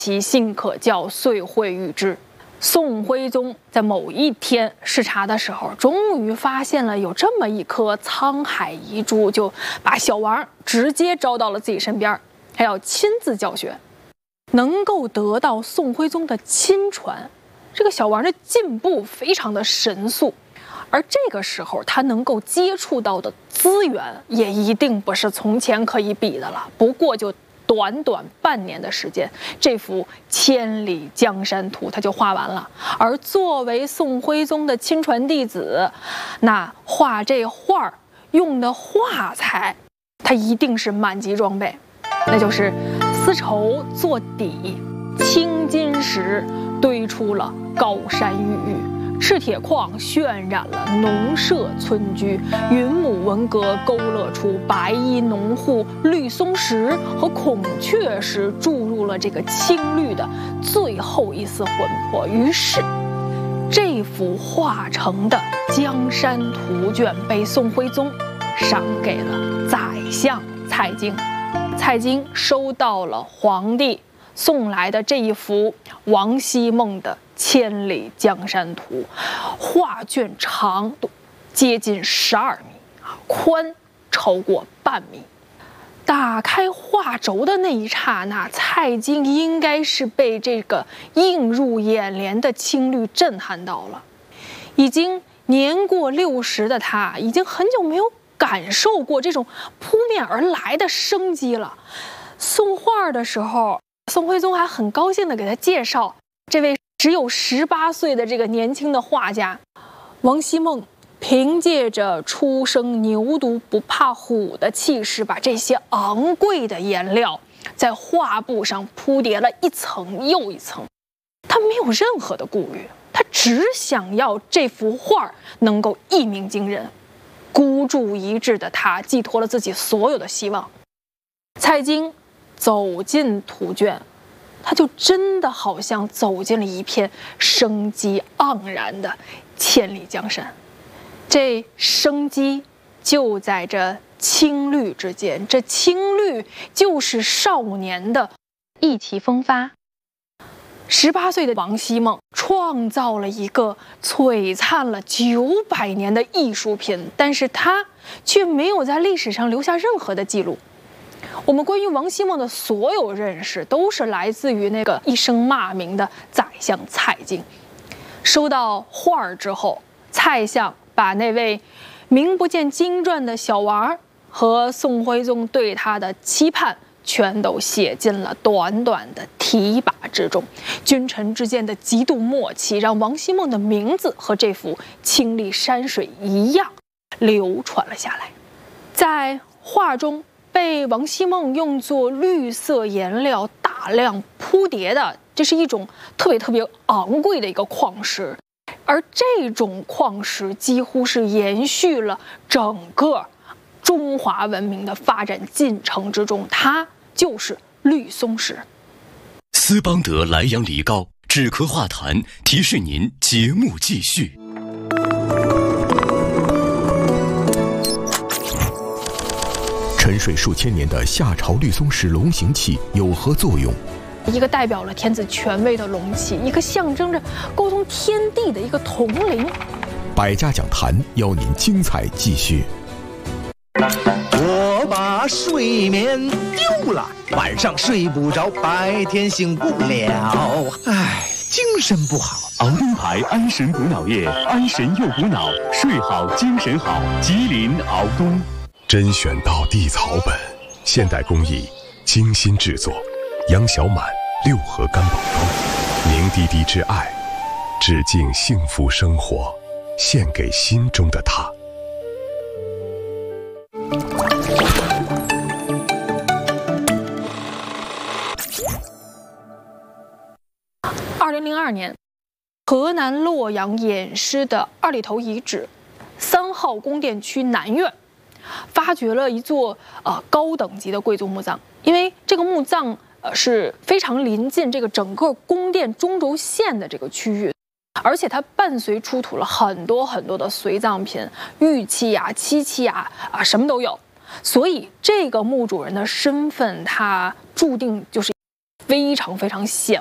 其信可教，遂会谕之。宋徽宗在某一天视察的时候，终于发现了有这么一颗沧海遗珠，就把小王直接招到了自己身边，还要亲自教学。能够得到宋徽宗的亲传，这个小王的进步非常的神速，而这个时候他能够接触到的资源也一定不是从前可以比的了。不过就短短半年的时间，这幅千里江山图他就画完了。而作为宋徽宗的亲传弟子，那画这画用的画材，他一定是满级装备，那就是丝绸做底，青金石堆出了高山玉宇，赤铁矿渲染了农舍村居，云母文革勾勒出白衣农户，绿松石和孔雀石注入了这个青绿的最后一丝魂魄。于是这幅画成的江山图卷被宋徽宗赏给了宰相蔡京。蔡京收到了皇帝送来的这一幅王希孟的千里江山图，画卷长度接近12米，宽超过半米。打开画轴的那一刹那，蔡京应该是被这个映入眼帘的青绿震撼到了。已经年过60的他，已经很久没有感受过这种扑面而来的生机了。送画的时候，宋徽宗还很高兴地给他介绍这位只有18岁的这个年轻的画家王希孟，凭借着初生牛犊不怕虎的气势，把这些昂贵的颜料在画布上铺叠了一层又一层。他没有任何的顾虑，他只想要这幅画能够一鸣惊人。孤注一掷的他寄托了自己所有的希望。蔡京走进图卷，他就真的好像走进了一片生机盎然的千里江山。这生机就在这青绿之间，这青绿就是少年的意气风发。18岁的王希孟创造了一个璀璨了900年的艺术品，但是他却没有在历史上留下任何的记录。我们关于王希孟的所有认识，都是来自于那个一声骂名的宰相蔡京。收到画之后，蔡相把那位名不见经传的小王和宋徽宗对他的期盼全都写进了短短的题跋之中。君臣之间的极度默契，让王希孟的名字和这幅青丽山水一样流传了下来。在画中被王希孟用作绿色颜料大量铺叠的，这是一种特别昂贵的一个矿石，而这种矿石几乎是延续了整个中华文明的发展进程之中，它就是绿松石。 斯邦德莱阳梨膏止咳化痰，提示您节目继续。 沉睡数千年的夏朝绿松石龙形器有何作用？ 一个代表了天子权威的龙器，一个象征着沟通天地的一个铜铃。 百家讲坛邀您精彩继续。 我把睡眠丢了，晚上睡不着，白天醒不了，唉，精神不好。 熬灯牌安神补脑液，安神又补脑，睡好精神好。吉林熬东。 甄选到地草本，现代工艺，精心制作。杨小满6盒干宝膏，凝滴滴之爱，致敬幸福生活，献给心中的他。 2002年，河南洛阳偃师的2里头遗址3号宫殿区南院发掘了一座高等级的贵族墓葬。因为这个墓葬是非常临近这个整个宫殿中轴线的这个区域，而且它伴随出土了很多的随葬品、玉器啊、漆器啊什么都有。所以这个墓主人的身份，他注定就是非常非常险